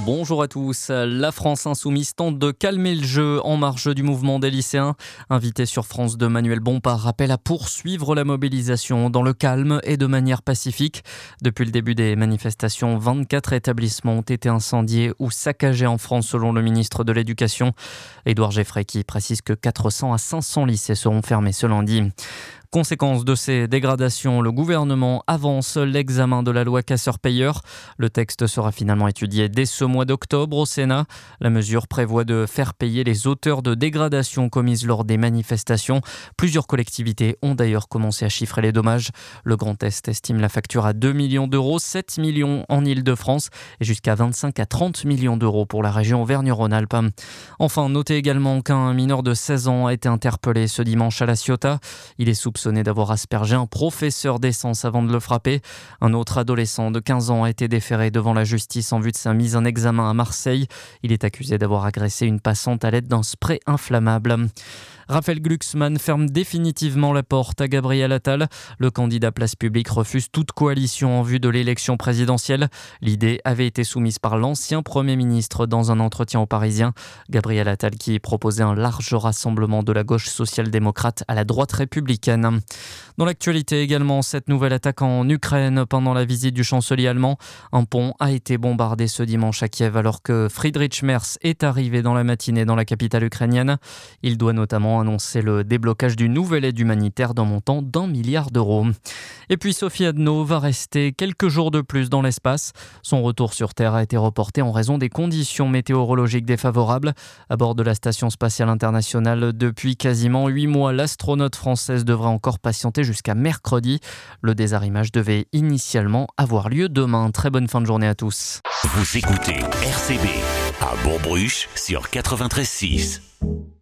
Bonjour à tous. La France insoumise tente de calmer le jeu en marge du mouvement des lycéens. Invité sur France 2, Manuel Bompard rappelle à poursuivre la mobilisation dans le calme et de manière pacifique. Depuis le début des manifestations, 24 établissements ont été incendiés ou saccagés en France selon le ministre de l'Éducation. Édouard Geffray qui précise que 400 à 500 lycées seront fermés ce lundi. Conséquence de ces dégradations, le gouvernement avance l'examen de la loi casseurs-payeurs. Le texte sera finalement étudié dès ce mois d'octobre au Sénat. La mesure prévoit de faire payer les auteurs de dégradations commises lors des manifestations. Plusieurs collectivités ont d'ailleurs commencé à chiffrer les dommages. Le Grand Est estime la facture à 2 millions d'euros, 7 millions en Île-de-France et jusqu'à 25 à 30 millions d'euros pour la région Auvergne-Rhône-Alpes. Enfin, notez également qu'un mineur de 16 ans a été interpellé ce dimanche à La Ciotat. Il est soupçonné d'avoir aspergé un professeur d'essence avant de le frapper. Un autre adolescent de 15 ans a été déféré devant la justice en vue de sa mise en examen à Marseille. Il est accusé d'avoir agressé une passante à l'aide d'un spray inflammable. Raphaël Glucksmann ferme définitivement la porte à Gabriel Attal. Le candidat Place Publique refuse toute coalition en vue de l'élection présidentielle. L'idée avait été soumise par l'ancien Premier ministre dans un entretien aux Parisiens. Gabriel Attal qui proposait un large rassemblement de la gauche social-démocrate à la droite républicaine. Dans l'actualité également, cette nouvelle attaque en Ukraine pendant la visite du chancelier allemand. Un pont a été bombardé ce dimanche à Kiev alors que Friedrich Merz est arrivé dans la matinée dans la capitale ukrainienne. Il doit notamment annoncer le déblocage d'une nouvelle aide humanitaire d'un montant d'1 milliard d'euros. Et puis Sophie Adno va rester quelques jours de plus dans l'espace. Son retour sur Terre a été reporté en raison des conditions météorologiques défavorables. À bord de la Station spatiale internationale depuis quasiment 8 mois, l'astronaute française devrait encore patienter jusqu'à mercredi. Le désarrimage devait initialement avoir lieu demain. Très bonne fin de journée à tous. Vous écoutez RCB à Bourg-Bruche sur 93.6.